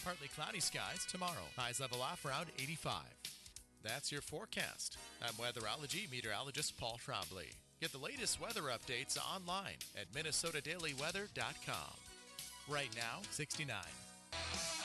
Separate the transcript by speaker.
Speaker 1: Partly cloudy skies tomorrow. Highs level off around 85. That's your forecast. I'm weatherology meteorologist Paul Trombley. Get the latest weather updates online at minnesotadailyweather.com. Right now, 69.